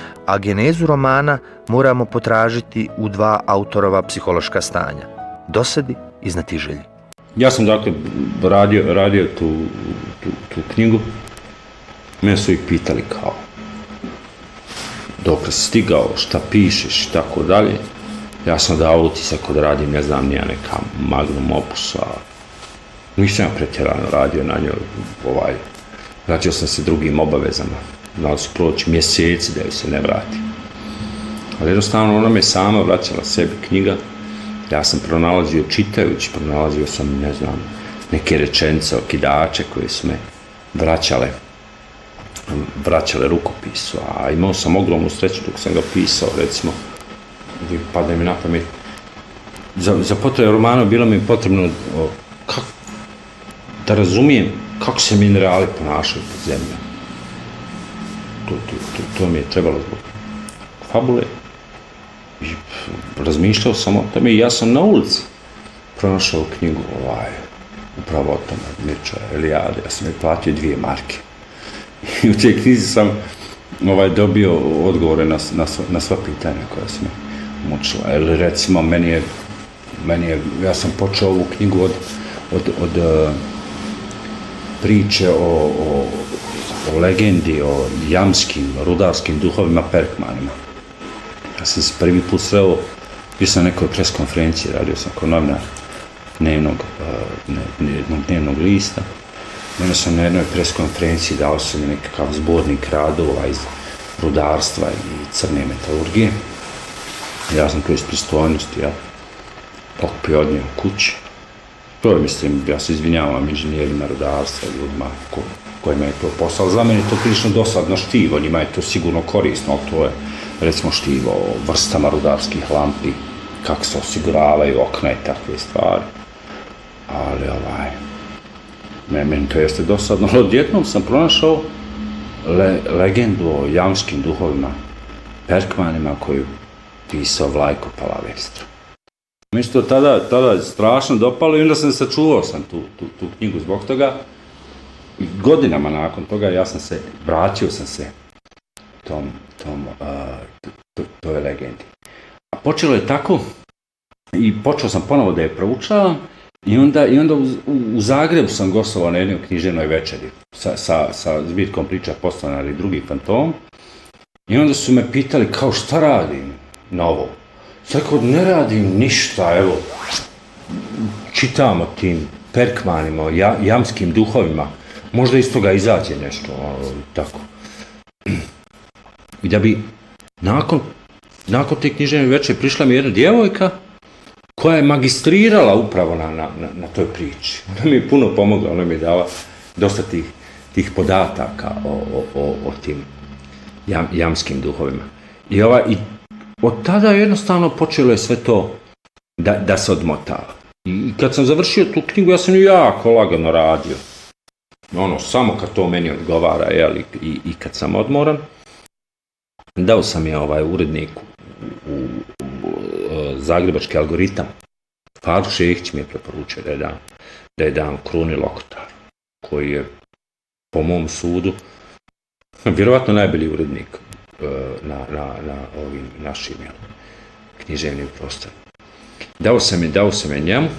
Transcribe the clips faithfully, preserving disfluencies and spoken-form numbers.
a genezu romana moramo potražiti u dva autorova psihološka stanja, dosadi i znatiželji. Ja sam dakle radio, radio tu, tu, tu knjigu, mene su ih pitali kao dok si stigao, šta pišeš i tako dalje. Ja sam dao utisak da radim, ne znam, nija neka magnum opusa. Nisam ja pretjerano radio na njoj, ovaj, vraćao sam se drugim obavezama. Znali su proći mjeseci da joj se ne vrati. Ali jednostavno ona me sama vraćala sebi knjiga. Ja sam pronalazio, čitajući, pronalazio sam, ne znam, neke rečenice, okidače koje su me vraćale, vraćale rukopisu. A imao sam ogromnu sreću dok sam ga pisao, recimo, pada mi na pamet. Za, za potrebe romana bilo mi potrebno o, kak, da razumijem kako se minerali ponašaju pod zemljom. To, to, to, to mi je trebalo zbog fabule. I razmišljao sam o tome i ja sam na ulici pronašao knjigu ovaj, upravo o tome, Mirča Elijade. Ja sam je platio dvije marke. I u toj knjizi sam ovaj, dobio odgovore na, na, na sva pitanja koja sam mučila. Ili recimo, meni je, meni je, ja sam počeo ovu knjigu od, od, od uh, priče o, o, o legendi, o jamskim, rudarskim duhovima Perkmanima. Ja sam se prvi put sreo, bio sam na nekoj preskonferenciji, radio sam kao novinar dnevnog, uh, ne, jednog dnevnog lista. Mene sam na jednoj preskonferenciji dao sam mi nekakav zbornik radova iz rudarstva i crne metalurgije. Ja sam to iz pristojnosti, ja pokupio od njega kući. To je, mislim, ja se izvinjavam inženjerima rudarstva, ljudima ko, kojima je to posao. Za mene je to prilično dosadno štivo, njima je to sigurno korisno, ali to je, recimo, štivo o vrstama rudarskih lampi, kako se osiguravaju okna i takve stvari. Ali, ovaj, meni to jeste dosadno. Odjednom sam pronašao le, legendu o jamskim duhovima Perkmanima koju pisao Vlajko Palavestra. Mi što tada, tada strašno dopalo i onda sam sačuvao sam tu, tu, tu knjigu zbog toga. I godinama nakon toga ja sam se, vratio sam se tom, tom, uh, to, toj legendi. A počelo je tako i počeo sam ponovo da je proučavam i onda, i onda u, u Zagrebu sam gostovao na jednoj književnoj večeri sa, sa, sa zbirkom priča Podstanar i drugi fantom. I onda su me pitali kao šta radim novo. Tako ne radim ništa, evo, čitam o tim Perkmanima, o ja, jamskim duhovima, možda iz toga izađe nešto, o, tako. I da bi nakon, nakon te književne večeri prišla mi jedna djevojka koja je magistrirala upravo na, na, na, na toj priči. Ona mi je puno pomogla, ona mi je dala dosta tih, tih podataka o, o, o, o tim jam, jamskim duhovima. I ova, i od tada jednostavno počelo je sve to da, da se odmotava. I kad sam završio tu knjigu, ja sam ju jako lagano radio. Ono, samo kad to meni odgovara, jel, i, i kad sam odmoran. Dao sam je ovaj uredniku u, u, u, u Zagrebački algoritam. Faruk Šehić mi je preporučio da je dam, da je dam Kruni Lokotaru, koji je, po mom sudu, vjerovatno najbolji urednik na, na, na ovim našim jel, književnim prostorima. Dao sam je, dao sam je njemu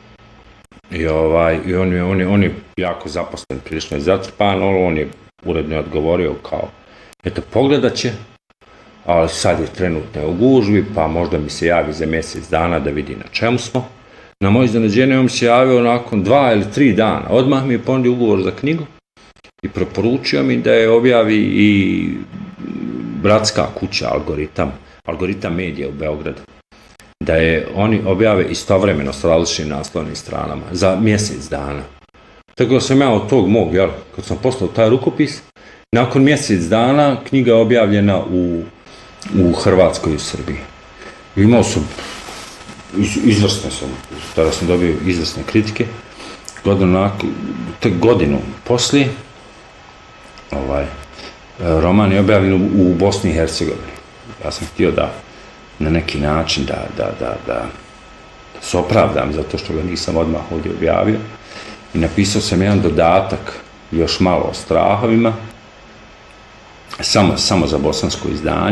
i, ovaj, i on, je, on, je, on je jako zaposlen, prilično je zatrpan, on je uredno odgovorio kao, eto, pogledat će, ali sad je trenutno u gužvi, pa možda mi se javi za mjesec dana da vidi na čemu smo. Na moje iznenađenje on se javio nakon dva ili tri dana. Odmah mi je ponudio ugovor za knjigu i preporučio mi da je objavi i bratska kuća Algoritam, Algoritam medija u Beogradu. Da je oni objave istovremeno s različitim naslovnim stranama za mjesec dana. Tako da sam ja od tog mog, jel, kad sam poslao taj rukopis, nakon mjesec dana knjiga je objavljena u, u Hrvatskoj i u Srbiji. Imao sam, iz, izvrsne sam, tada sam dobio izvrsne kritike, godinu, nakon, tek godinu poslije, ovaj, roman je objavljen u, u Bosni i Hercegovini. Ja sam htio da na neki način da, da, da, da se opravdam zato što ga nisam odmah ovdje objavio. I napisao sam jedan dodatak, još malo o strahovima, samo, samo za bosansko izdanje.